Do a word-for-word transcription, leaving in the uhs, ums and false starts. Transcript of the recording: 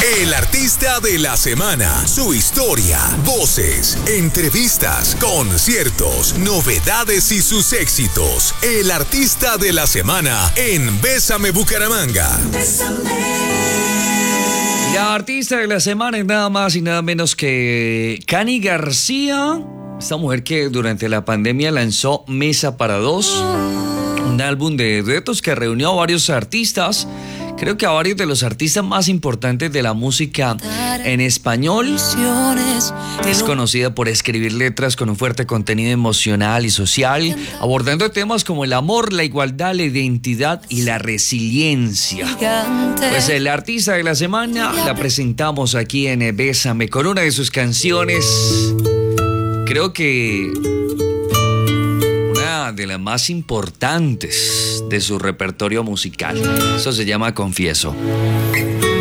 El artista de la semana, su historia, voces, entrevistas, conciertos, novedades y sus éxitos. El artista de la semana en Bésame Bucaramanga. La artista de la semana es nada más y nada menos que Cani García, esta mujer que durante la pandemia lanzó Mesa para Dos, un álbum de duetos que reunió a varios artistas. Creo que a varios de los artistas más importantes de la música en español. Es conocida por escribir letras con un fuerte contenido emocional y social, abordando temas como el amor, la igualdad, la identidad y la resiliencia. Pues el artista de la semana la presentamos aquí en Bésame con una de sus canciones. Creo que de las más importantes de su repertorio musical. Eso se llama Confieso.